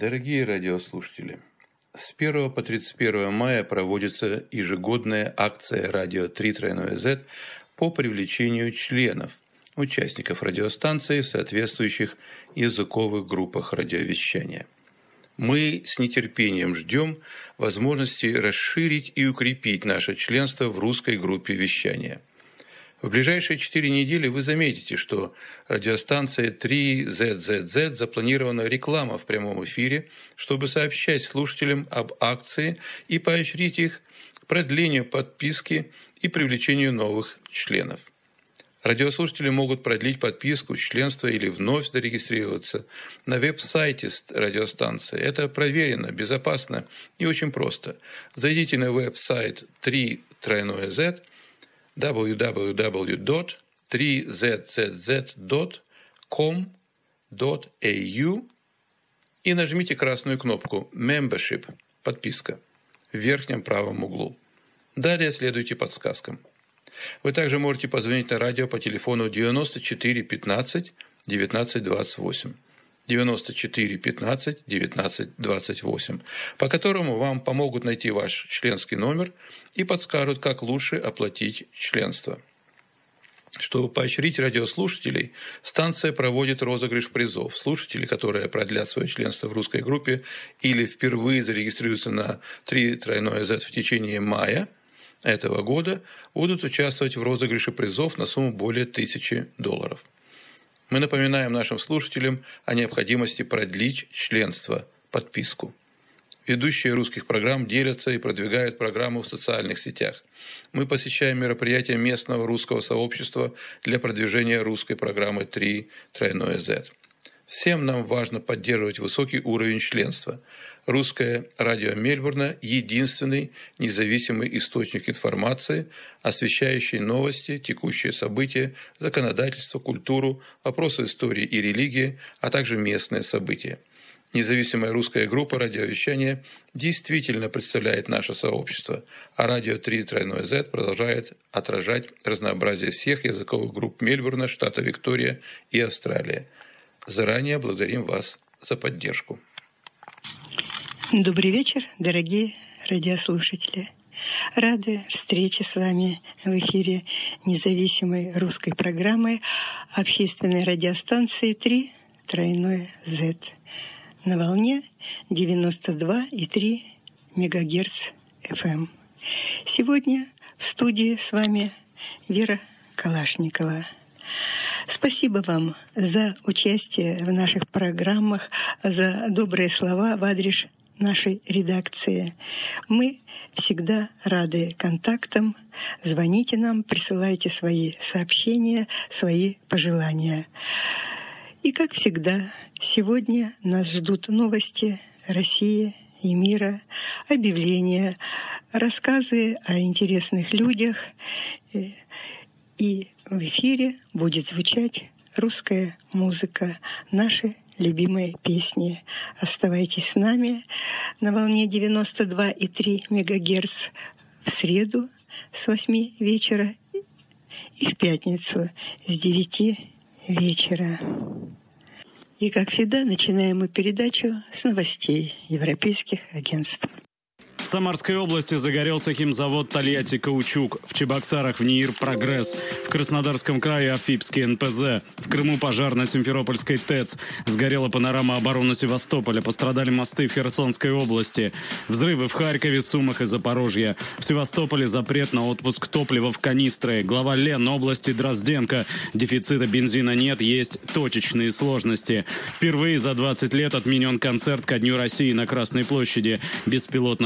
Дорогие радиослушатели, с 1 по 31 мая проводится ежегодная акция «Радио 3/Z» по привлечению членов, участников радиостанции в соответствующих языковых группах радиовещания. Мы с нетерпением ждем возможности расширить и укрепить наше членство в русской группе вещания. В ближайшие 4 недели вы заметите, что радиостанция 3ZZZ запланирована реклама в прямом эфире, чтобы сообщать слушателям об акции и поощрить их к продлению подписки и привлечению новых членов. Радиослушатели могут продлить подписку, членство или вновь зарегистрироваться на веб-сайте радиостанции. Это проверено, безопасно и очень просто. Зайдите на веб-сайт 3/Z www.3zzz.com.au и нажмите красную кнопку «Membership» – «Подписка» в верхнем правом углу. Далее следуйте подсказкам. Вы также можете позвонить на радио по телефону 94 15 19 28. 94 15 19 28, по которому вам помогут найти ваш членский номер и подскажут, как лучше оплатить членство. Чтобы поощрить радиослушателей, станция проводит розыгрыш призов. Слушатели, которые продлят свое членство в русской группе или впервые зарегистрируются на 3/Z в течение мая этого года, будут участвовать в розыгрыше призов на сумму более $1000. Мы напоминаем нашим слушателям о необходимости продлить членство, подписку. Ведущие русских программ делятся и продвигают программу в социальных сетях. Мы посещаем мероприятия местного русского сообщества для продвижения русской программы 3/Z. Всем нам важно поддерживать высокий уровень членства. Русское радио Мельбурна – единственный независимый источник информации, освещающий новости, текущие события, законодательство, культуру, вопросы истории и религии, а также местные события. Независимая русская группа радиовещания действительно представляет наше сообщество, а радио 3/Z продолжает отражать разнообразие всех языковых групп Мельбурна, штата Виктория и Австралия. Заранее благодарим вас за поддержку. Добрый вечер, дорогие радиослушатели. Рады встрече с вами в эфире независимой русской программы общественной радиостанции 3/Z на волне 92,3 МГц FM. Сегодня в студии с вами Вера Калашникова. Спасибо вам за участие в наших программах, за добрые слова в адрес нашей редакции. Мы всегда рады контактам. Звоните нам, присылайте свои сообщения, свои пожелания. И, как всегда, сегодня нас ждут новости России и мира, объявления, рассказы о интересных людях. И в эфире будет звучать русская музыка, наши любимые песни. Оставайтесь с нами на волне 92,3 МГц в среду с 8 вечера и в пятницу с 9 вечера. И, как всегда, начинаем мы передачу с новостей европейских агентств. В Самарской области загорелся химзавод «Тольятти Каучук», в Чебоксарах в НИИР «Прогресс», в Краснодарском крае Афипский НПЗ, в Крыму пожар на Симферопольской ТЭЦ, сгорела панорама обороны Севастополя, пострадали мосты в Херсонской области, взрывы в Харькове, Сумах и Запорожье, в Севастополе запрет на отпуск топлива в канистры, глава Лен области Дрозденко, дефицита бензина нет, есть точечные сложности. Впервые за 20 лет отменен концерт ко Дню России на Красной площади, беспилотный